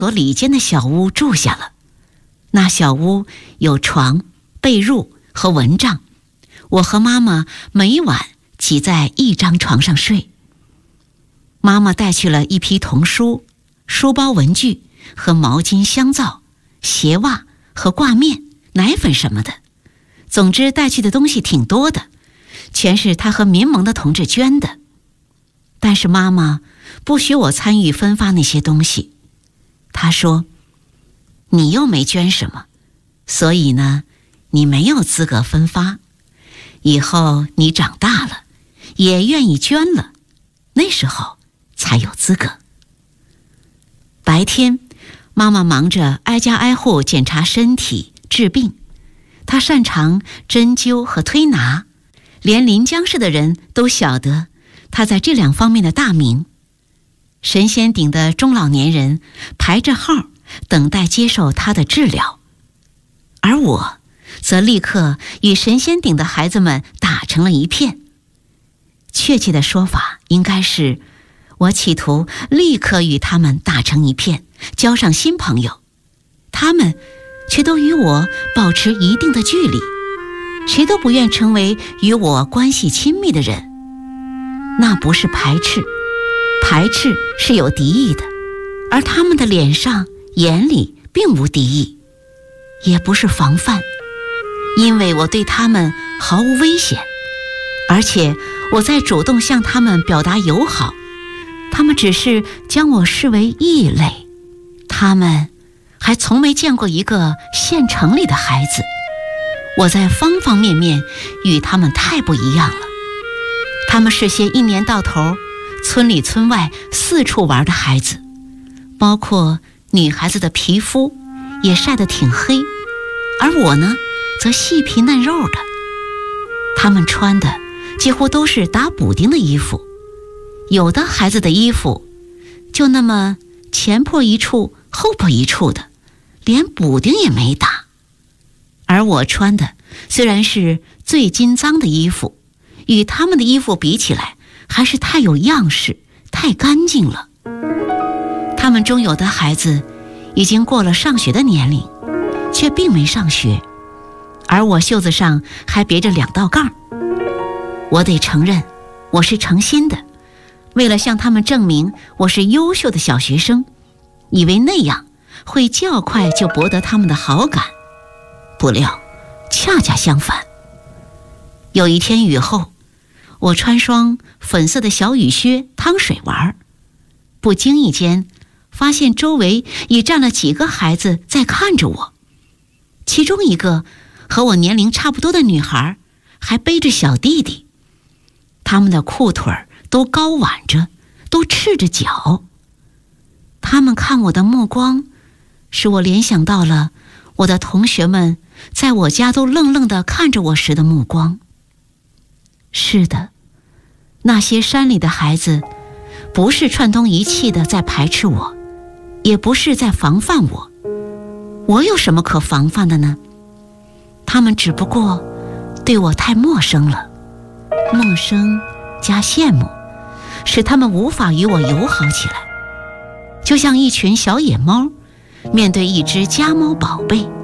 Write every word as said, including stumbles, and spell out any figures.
所里间的小屋住下了。那小屋有床、被褥和蚊帐，我和妈妈每晚挤在一张床上睡。妈妈带去了一批童书、书包、文具和毛巾、香皂、鞋袜和挂面、奶粉什么的。总之带去的东西挺多的，全是她和民盟的同志捐的。但是妈妈不许我参与分发那些东西。她说，你又没捐什么，所以呢，你没有资格分发。以后你长大了，也愿意捐了，那时候才有资格。白天，妈妈忙着挨家挨户检查身体、治病。她擅长针灸和推拿，连临江市的人都晓得她在这两方面的大名。神仙顶的中老年人排着号等待接受她的治疗，而我则立刻与神仙顶的孩子们打成了一片。确切的说法应该是，我企图立刻与他们打成一片，交上新朋友，他们却都与我保持一定的距离，谁都不愿成为与我关系亲密的人。那不是排斥，排斥是有敌意的，而他们的脸上、眼里并无敌意，也不是防范，因为我对他们毫无危险，而且我在主动向他们表达友好，他们只是将我视为异类。他们还从没见过一个县城里的孩子，我在方方面面与他们太不一样了。他们是些一年到头村里村外四处玩的孩子，包括女孩子的皮肤也晒得挺黑，而我呢则细皮嫩肉的。他们穿的几乎都是打补丁的衣服，有的孩子的衣服就那么前坡一处后坡一处的，连补丁也没打。而我穿的虽然是最金脏的衣服，与他们的衣服比起来还是太有样式，太干净了。他们中有的孩子已经过了上学的年龄，却并没上学，而我袖子上还别着两道杠。我得承认，我是诚心的，为了向他们证明我是优秀的小学生，以为那样会较快就博得他们的好感。不料恰恰相反。有一天雨后，我穿双粉色的小雨靴趟水玩，不经意间发现周围已站了几个孩子在看着我，其中一个和我年龄差不多的女孩还背着小弟弟，他们的裤腿都高挽着，都赤着脚。他们看我的目光使我联想到了我的同学们在我家都愣愣地看着我时的目光。是的，那些山里的孩子不是串通一气的在排斥我，也不是在防范我。我有什么可防范的呢？他们只不过对我太陌生了，陌生加羡慕使他们无法与我友好起来，就像一群小野猫面对一只家猫宝贝。